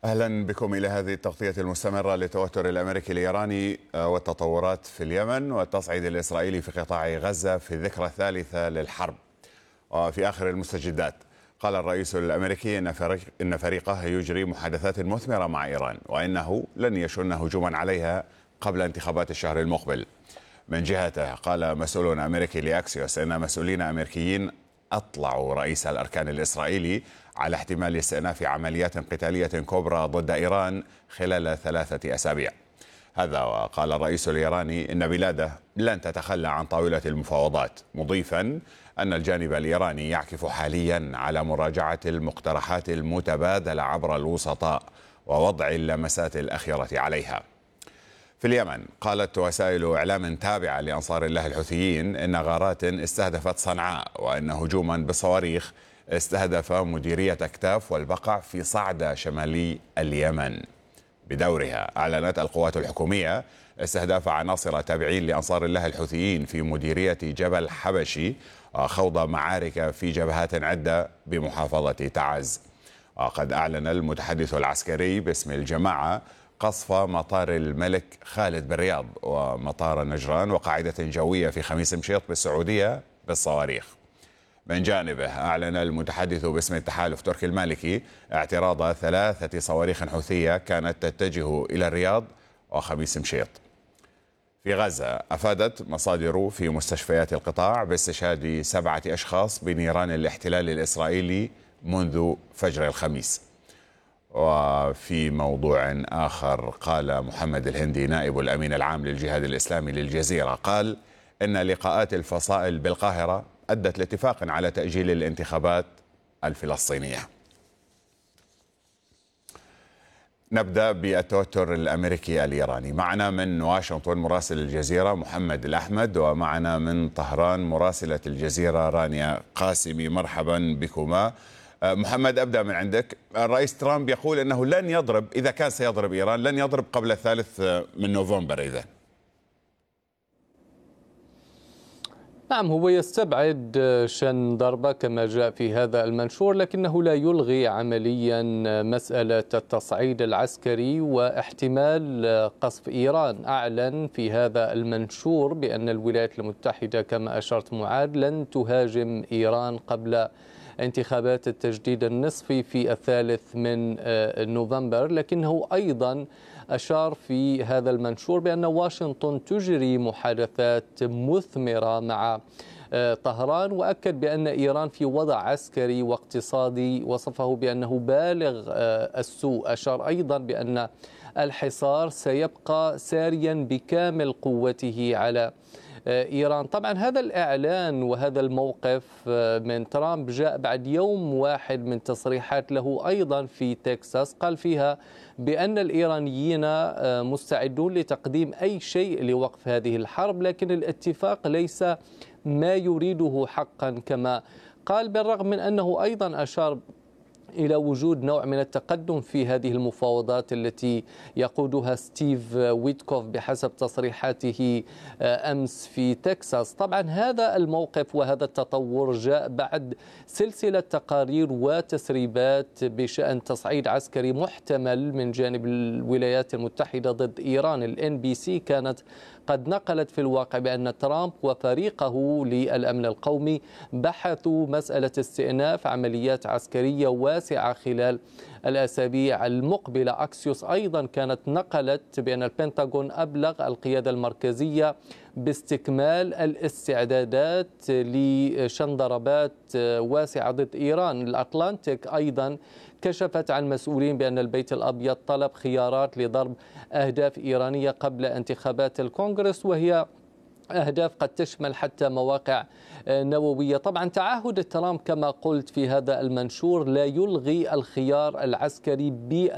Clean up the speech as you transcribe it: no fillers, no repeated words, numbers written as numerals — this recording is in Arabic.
أهلا بكم إلى هذه التغطية المستمرة للتوتر الأمريكي الإيراني والتطورات في اليمن والتصعيد الإسرائيلي في قطاع غزة في الذكرى الثالثة للحرب. وفي آخر المستجدات قال الرئيس الأمريكي إن فريقه يجري محادثات مثمرة مع إيران وإنه لن يشن هجوما عليها قبل انتخابات الشهر المقبل. من جهته قال مسؤول أمريكي لأكسيوس إن مسؤولين أمريكيين أطلعوا رئيس الأركان الإسرائيلي على احتمال استئناف عمليات قتالية كبرى ضد إيران خلال 3 أسابيع. هذا وقال الرئيس الإيراني إن بلاده لن تتخلى عن طاولة المفاوضات، مضيفا أن الجانب الإيراني يعكف حاليا على مراجعة المقترحات المتبادلة عبر الوسطاء ووضع اللمسات الأخيرة عليها. في اليمن قالت وسائل إعلام تابعة لأنصار الله الحوثيين إن غارات استهدفت صنعاء وإن هجوما بالصواريخ استهدف مديرية أكتاف والبقع في صعدة شمالي اليمن. بدورها أعلنت القوات الحكومية استهداف عناصر تابعين لأنصار الله الحوثيين في مديرية جبل حبشي وخوض معارك في جبهات عدة بمحافظة تعز. وقد أعلن المتحدث العسكري باسم الجماعة قصف مطار الملك خالد بالرياض ومطار نجران وقاعدة جوية في خميس مشيط بالسعودية بالصواريخ. من جانبه أعلن المتحدث باسم التحالف تركي المالكي اعتراض 3 صواريخ حوثية كانت تتجه إلى الرياض وخميس مشيط. في غزة أفادت مصادر في مستشفيات القطاع باستشهاد 7 أشخاص بنيران الاحتلال الإسرائيلي منذ فجر الخميس. وفي موضوع آخر قال محمد الهندي نائب الأمين العام للجهاد الإسلامي للجزيرة قال إن لقاءات الفصائل بالقاهرة أدت لاتفاق على تأجيل الانتخابات الفلسطينية. نبدأ بالتوتر الأمريكي الإيراني. معنا من واشنطن مراسل الجزيرة محمد الأحمد، ومعنا من طهران مراسلة الجزيرة رانيا قاسمي. مرحبا بكما. محمد، أبدأ من عندك. الرئيس ترامب يقول أنه لن يضرب، إذا كان سيضرب إيران لن يضرب قبل 3 نوفمبر. إذا نعم، هو يستبعد شن ضربة كما جاء في هذا المنشور، لكنه لا يلغي عمليا مسألة التصعيد العسكري واحتمال قصف إيران. أعلن في هذا المنشور بأن الولايات المتحدة كما أشرت معاد لن تهاجم إيران قبل انتخابات التجديد النصفي في 3 نوفمبر، لكنه أيضا أشار في هذا المنشور بأن واشنطن تجري محادثات مثمرة مع طهران، وأكد بأن إيران في وضع عسكري واقتصادي وصفه بأنه بالغ السوء. أشار أيضا بأن الحصار سيبقى ساريا بكامل قوته على إيران. طبعا هذا الإعلان وهذا الموقف من ترامب جاء بعد يوم واحد من تصريحات له أيضا في تكساس قال فيها بأن الإيرانيين مستعدون لتقديم أي شيء لوقف هذه الحرب، لكن الاتفاق ليس ما يريده حقا كما قال، بالرغم من أنه أيضا أشار إلى وجود نوع من التقدم في هذه المفاوضات التي يقودها ستيف ويتكوف بحسب تصريحاته أمس في تكساس. طبعا هذا الموقف وهذا التطور جاء بعد سلسلة تقارير وتسريبات بشأن تصعيد عسكري محتمل من جانب الولايات المتحدة ضد إيران. الNBC كانت قد نقلت في الواقع بأن ترامب وفريقه للأمن القومي بحثوا مسألة استئناف عمليات عسكرية واسعة خلال الأسابيع المقبلة. أكسيوس أيضا كانت نقلت بأن البنتاغون أبلغ القيادة المركزية باستكمال الاستعدادات لشن ضربات واسعة ضد إيران. الأتلانتيك أيضا كشفت عن مسؤولين بأن البيت الأبيض طلب خيارات لضرب أهداف إيرانية قبل انتخابات الكونغرس، وهي أهداف قد تشمل حتى مواقع نووية. طبعا تعهد ترامب كما قلت في هذا المنشور لا يلغي الخيار العسكري